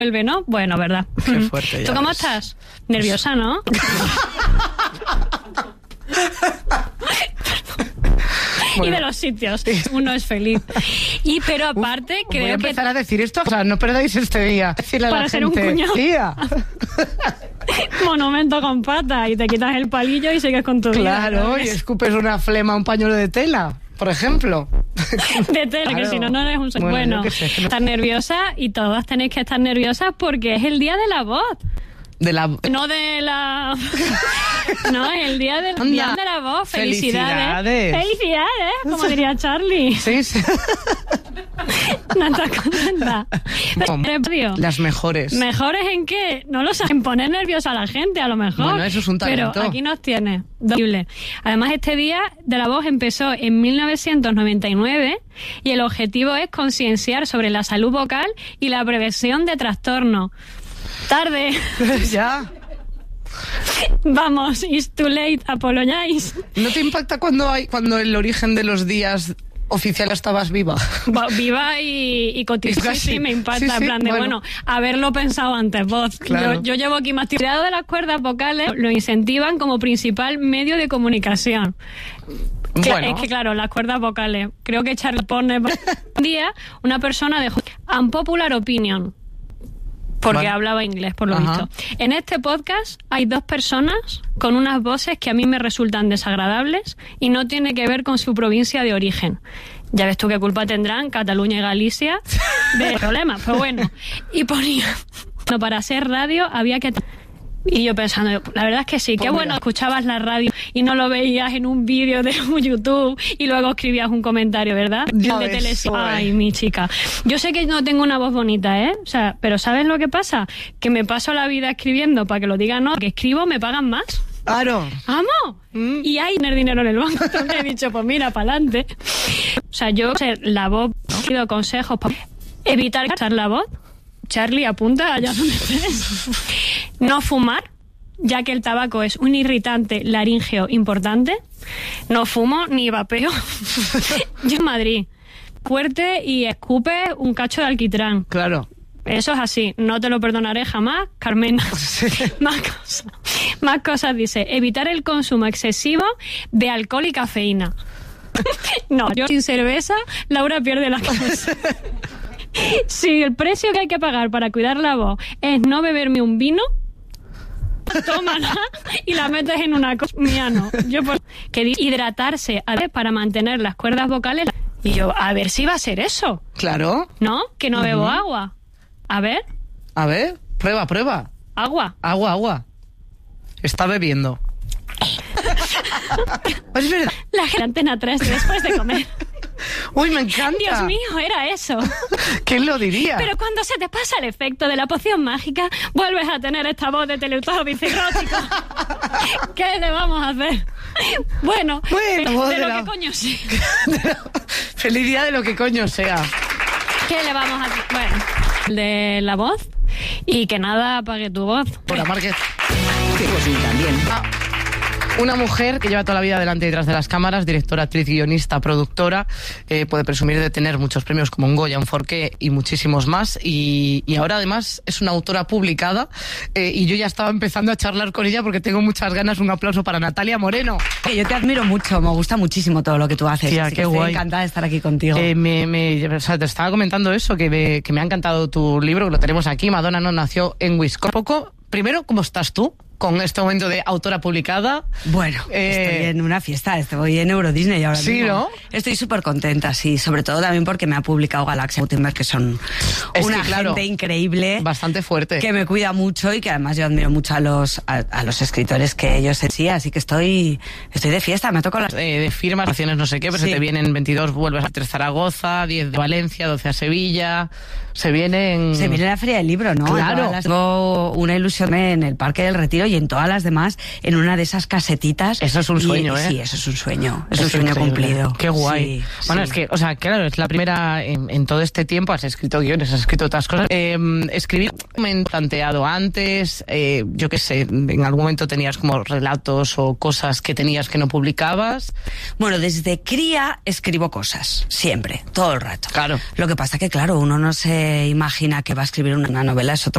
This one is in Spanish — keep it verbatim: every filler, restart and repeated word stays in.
vuelve, ¿no? Bueno, ¿verdad? Qué fuerte. ¿Tú cómo ves. estás? Nerviosa, ¿no? Bueno. Y de los sitios, uno es feliz. Y pero aparte, Uf, creo voy a que... empezar a decir esto, o sea, no perdáis este día. Decirle a Para la ser un gente, cuñado. tía. Monumento con patas y te quitas el palillo y sigues con tu vida. Claro, y escupes una flema, un pañuelo de tela, por ejemplo. De tela, Claro. que si no, no eres un... Bueno, Bueno, yo qué sé. estás nerviosa y todas tenéis que estar nerviosas porque es el día de la voz. De la... No de la... No, es el día, del, Anda. día de la voz. Felicidades. Felicidades. Felicidades, como diría Charlie. Sí, sí. ¿No estás contenta? Pero, Las mejores. ¿mejores en qué? No lo saben, poner nerviosa a la gente, a lo mejor. Bueno, eso es un talento. Pero aquí nos tiene. Doble. Además, este día de la voz empezó en mil novecientos noventa y nueve y el objetivo es concienciar sobre la salud vocal y la prevención de trastornos. Tarde. Ya. Vamos, it's too late, apologize. ¿No te impacta cuando hay cuando el origen de los días oficial estabas viva? Va- Viva y, y cotiza. Sí, Sí, me impacta. sí, sí, en plan de, bueno. bueno, haberlo pensado antes, voz. Claro. Yo, yo llevo aquí más tiempo. El cuidado de las cuerdas vocales lo incentivan como principal medio de comunicación. Que- Bueno. Es que, claro, las cuerdas vocales. Creo que Charlie pone... Un día, una persona dejó... Unpopular opinion. Porque Vale. hablaba inglés, por lo Ajá. visto. En este podcast hay dos personas con unas voces que a mí me resultan desagradables y no tiene que ver con su provincia de origen. Ya ves tú qué culpa tendrán Cataluña y Galicia de problemas, pero bueno. Y ponía, no, para hacer radio había que... Y yo pensando, la verdad es que sí, Pues qué bueno, mira. escuchabas la radio y no lo veías en un vídeo de YouTube y luego escribías un comentario, ¿verdad? Ya de ves, televisión. joder. Ay, mi chica. Yo sé que no tengo una voz bonita, ¿eh? O sea, pero ¿sabes lo que pasa? Que me paso la vida escribiendo para que lo digan, no, que escribo me pagan más. Claro. ¡Amo! Mm. Y hay tener dinero en el banco. Entonces he dicho, pues mira, para adelante. O sea, yo, sé, la voz, he dado consejos para evitar gastar la voz. Charlie, apunta allá donde estés. No fumar, ya que el tabaco es un irritante laríngeo importante. No fumo ni vapeo. Yo en Madrid, fuerte y escupe un cacho de alquitrán. Claro. Eso es así, no te lo perdonaré jamás, Carmena. Más cosas. Más cosas dice, evitar el consumo excesivo de alcohol y cafeína. No, yo sin cerveza, Laura pierde la cabeza. Si el precio que hay que pagar para cuidar la voz es no beberme un vino, tómala y la metes en una cosa mía, no. Yo por... que dice hidratarse a ver, para mantener las cuerdas vocales. Y yo, a ver si va a ser eso, Claro. ¿no? Que no bebo agua. A ver, A ver, prueba, prueba. agua. Agua, agua. Está bebiendo. Es verdad. La gente Antena tres después de comer. Uy, me encanta. Dios mío, era eso. ¿Quién lo diría? Pero cuando se te pasa el efecto de la poción mágica, vuelves a tener esta voz de Teletubby cirrótico. ¿Qué le vamos a hacer? Bueno, Bueno, voz de de lo la- que coño sí. Feliz día de lo que coño sea. ¿Qué le vamos a hacer? Bueno, de la voz y que nada apague tu voz. Por la Márquez. Pues sí, también. Una mujer que lleva toda la vida delante y detrás de las cámaras, directora, actriz, guionista, productora, eh, puede presumir de tener muchos premios como un Goya, un Forqué y muchísimos más. Y, y ahora además es una autora publicada eh, y yo ya estaba empezando a charlar con ella porque tengo muchas ganas. Un aplauso para Natalia Moreno. Que yo te admiro mucho, me gusta muchísimo todo lo que tú haces. Tía, así qué que estoy guay. encantada de estar aquí contigo. Eh, me, me, o sea, te estaba comentando eso, que me, que me ha encantado tu libro, que lo tenemos aquí. Madonna no nació en Wisconsin. Poco, primero, ¿cómo estás tú con este momento de autora publicada? Bueno, Eh, estoy en una fiesta, estoy en Euro Disney ahora Sí, mismo. ¿no? Estoy súper contenta, sí, sobre todo también porque me ha publicado Galaxia Gutenberg, que son Es una que, claro, gente increíble. Bastante fuerte. Que me cuida mucho y que además yo admiro mucho a los a, a los escritores que ellos en sí, así que estoy estoy de fiesta, me toco las... Eh, de firmas, acciones no sé qué, pero Sí. se te vienen veintidós, vuelves a tres Zaragoza, diez de Valencia, doce a Sevilla, se vienen... Se viene la Feria del Libro, ¿no? Claro. En todas las- Tengo una ilusión en el Parque del Retiro y en todas las demás, en una de esas casetitas. Eso es un Y- sueño, ¿eh? Sí, eso es un sueño. Es, Es un sueño increíble. cumplido. Qué guay. Sí, Bueno, sí. es que, o sea, claro, es la primera en, en todo este tiempo, has escrito guiones, has escrito otras cosas. Eh, escribir, me he planteado antes, eh, yo qué sé, en algún momento tenías como relatos o cosas que tenías que no publicabas. Bueno, desde cría escribo cosas, siempre, todo el rato. Claro. Lo que pasa que, claro, uno no se imagina que va a escribir una novela, es otro